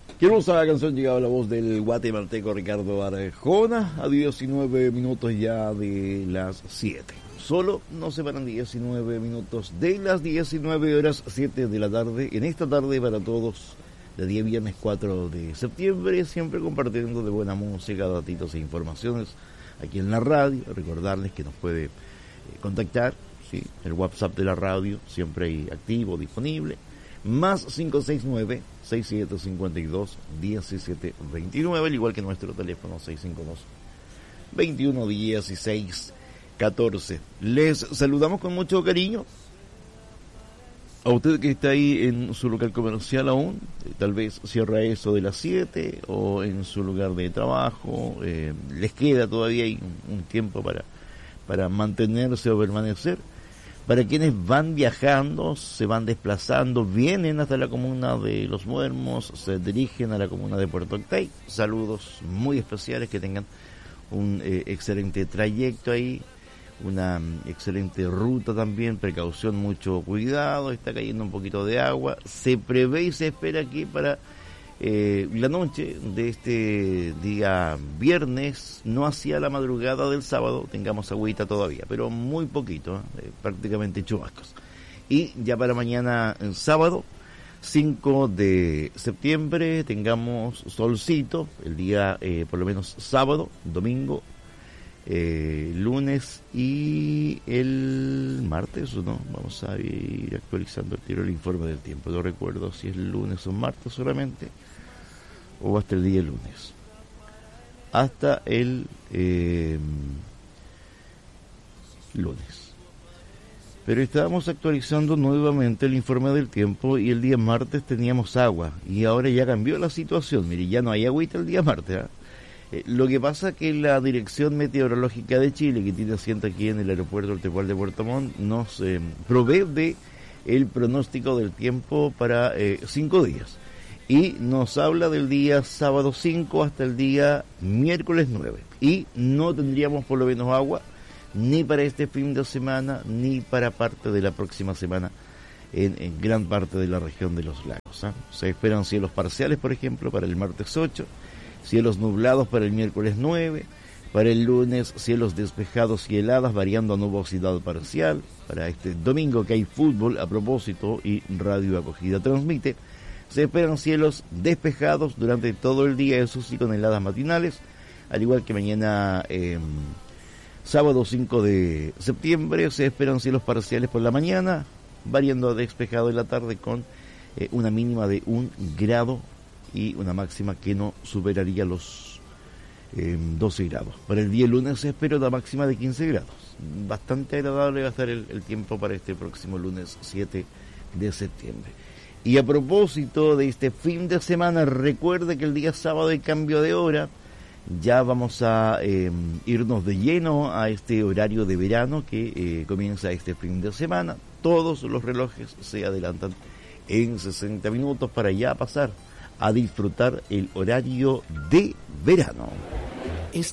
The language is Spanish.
Qué hermosa canción, llegaba la voz del guatemalteco Ricardo Arjona a 19 minutos ya de las 7. Solo nos separan 19 minutos de las 19 horas 7 de la tarde. En esta tarde para todos, de día viernes 4 de septiembre, siempre compartiendo de buena música, datitos e informaciones aquí en la radio. Recordarles que nos puede contactar, ¿sí? El WhatsApp de la radio, siempre ahí activo, disponible. Más 569-6752-1729, al igual que nuestro teléfono 652-2116-14. Les saludamos con mucho cariño a usted que está ahí en su local comercial aún, tal vez cierra eso de las 7, o en su lugar de trabajo, les queda todavía ahí un tiempo para mantenerse o permanecer. Para quienes van viajando, se van desplazando, vienen hasta la comuna de Los Muermos, se dirigen a la comuna de Puerto Octay, saludos muy especiales, que tengan un excelente trayecto ahí, una excelente ruta también, precaución, mucho cuidado, está cayendo un poquito de agua, se prevé y se espera que para la noche de este día viernes, no hacia la madrugada del sábado, tengamos agüita todavía, pero muy poquito, prácticamente chubascos. Y ya para mañana, sábado 5 de septiembre, tengamos solcito, el día por lo menos sábado, domingo, lunes y el martes, ¿o no? Vamos a ir actualizando el informe del tiempo. No recuerdo si es lunes o martes solamente, o hasta el día lunes. Hasta el lunes. Pero estábamos actualizando nuevamente el informe del tiempo y el día martes teníamos agua. Y ahora ya cambió la situación. Mire, ya no hay agüita el día martes, ¿eh? Lo que pasa es que la Dirección Meteorológica de Chile, que tiene asiento aquí en el aeropuerto del Tepual de Puerto Montt, nos provee de el pronóstico del tiempo para 5 días. Y nos habla del día sábado 5 hasta el día miércoles 9. Y no tendríamos por lo menos agua ni para este fin de semana, ni para parte de la próxima semana en gran parte de la región de los lagos, ¿eh? Se esperan cielos parciales, por ejemplo, para el martes 8, cielos nublados para el miércoles 9, para el lunes cielos despejados y heladas variando a nubosidad parcial, para este domingo que hay fútbol a propósito y Radio Acogida transmite, se esperan cielos despejados durante todo el día, eso sí, con heladas matinales, al igual que mañana sábado 5 de septiembre se esperan cielos parciales por la mañana, variando a despejado en la tarde con una mínima de 1 grado y una máxima que no superaría los 12 grados. Para el día lunes se espera una máxima de 15 grados. Bastante agradable va a estar el tiempo para este próximo lunes 7 de septiembre. Y a propósito de este fin de semana, recuerde que el día sábado hay cambio de hora. Ya vamos a irnos de lleno a este horario de verano que comienza este fin de semana. Todos los relojes se adelantan en 60 minutos para ya pasar a disfrutar el horario de verano.